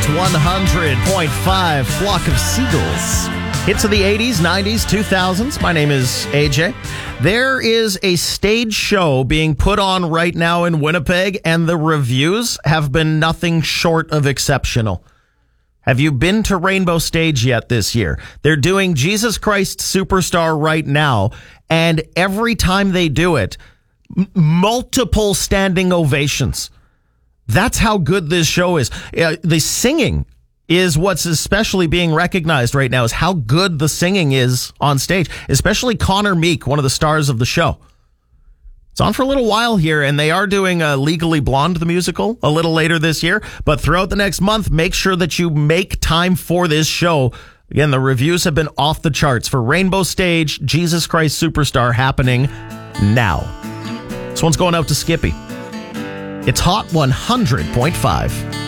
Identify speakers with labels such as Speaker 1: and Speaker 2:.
Speaker 1: 100.5 Flock of Seagulls. Hits of the 80s, 90s, 2000s. My name is AJ. There is a stage show being put on right now in Winnipeg, and the reviews have been nothing short of exceptional. Have you been to Rainbow Stage yet this year? They're doing Jesus Christ Superstar right now, and every time they do it, multiple standing ovations. That's how good this show is. The singing is what's especially being recognized right now, is how good the singing is on stage, especially Connor Meek, one of the stars of the show. It's on for a little while here, and they are doing Legally Blonde, the musical, a little later this year. But throughout the next month, make sure that you make time for this show. Again, the reviews have been off the charts for Rainbow Stage, Jesus Christ Superstar, happening now. This one's going out to Skippy. It's Hot 100.5.